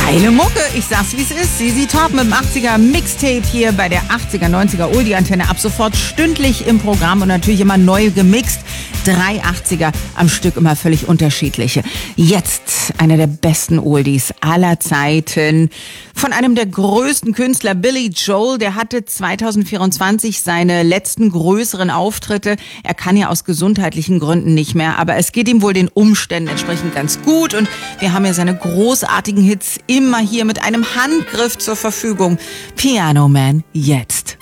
Geile Mucke, ich sag's wie's ist. ZZ Top mit dem 80er Mixtape hier bei der 80er, 90er Oldie-Antenne. Ab sofort stündlich im Programm und natürlich immer neu gemixt. 3 80er am Stück, immer völlig unterschiedliche. Jetzt einer der besten Oldies aller Zeiten. Von einem der größten Künstler, Billy Joel. Der hatte 2024 seine letzten größeren Auftritte. Er kann ja aus gesundheitlichen Gründen nicht mehr, aber es geht ihm wohl den Umständen entsprechend ganz gut. Und wir haben ja seine großartigen Hits immer hier mit einem Handgriff zur Verfügung. Piano Man jetzt.